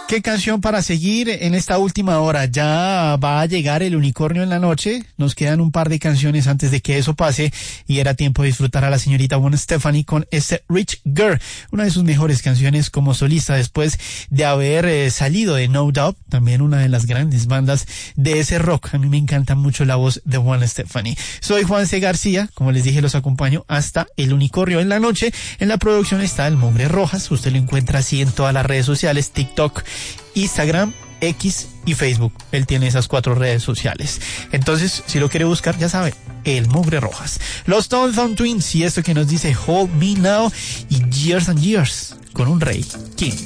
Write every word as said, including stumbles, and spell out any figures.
¿Qué canción para seguir en esta última hora? Ya va a llegar el unicornio en la noche. Nos quedan un par de canciones antes de que eso pase y era tiempo de disfrutar a la señorita Gwen Stefani con este Rich Girl, una de sus mejores canciones como solista después de haber eh, salido de No Doubt, también una de las grandes bandas de ese rock. A mí me encanta mucho la voz de Gwen Stefani. Soy Juan C. García, como les dije, los acompaño hasta el unicornio en la noche. En la producción está el Mugre Rojas, usted lo encuentra así en todas las redes sociales, TikTok, Instagram, X y Facebook. Él tiene esas cuatro redes sociales. Entonces, si lo quiere buscar, ya sabe, el Mugre Rojas. Los Tom Thumb Twins y esto que nos dice Hold Me Now y Years and Years con un Rey King.